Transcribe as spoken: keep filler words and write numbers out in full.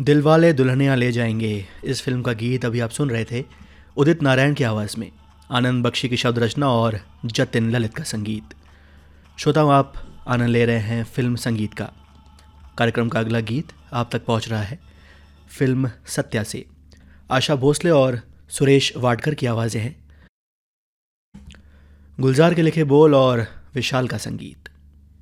दिलवाले दुल्हनिया ले जाएंगे, इस फिल्म का गीत अभी आप सुन रहे थे उदित नारायण की आवाज़ में। आनंद बख्शी की शब्द रचना और जतिन ललित का संगीत। श्रोताओं, आप आनंद ले रहे हैं फिल्म संगीत का। कार्यक्रम का अगला गीत आप तक पहुंच रहा है फिल्म सत्या से। आशा भोसले और सुरेश वाडकर की आवाज़ें हैं, गुलजार के लिखे बोल और विशाल का संगीत।